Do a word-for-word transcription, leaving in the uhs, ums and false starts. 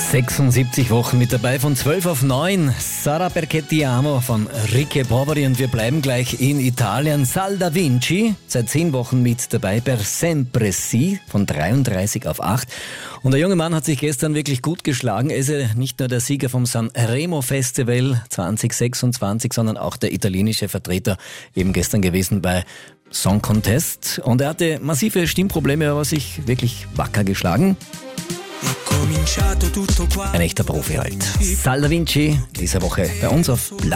sechsundsiebzig Wochen mit dabei, von zwölf auf neun. Sarà perché ti amo von Ricche Poveri, und wir bleiben gleich in Italien. Sal da Vinci, seit zehn Wochen mit dabei. Per sempre si von dreiunddreißig auf acht. Und der junge Mann hat sich gestern wirklich gut geschlagen. Er ist ja nicht nur der Sieger vom Sanremo Festival zwanzig sechsundzwanzig, sondern auch der italienische Vertreter, eben gestern gewesen bei Song Contest. Und er hatte massive Stimmprobleme, aber sich wirklich wacker geschlagen. Ein echter Profi halt. Sal da Vinci, diese Woche bei uns auf Blau.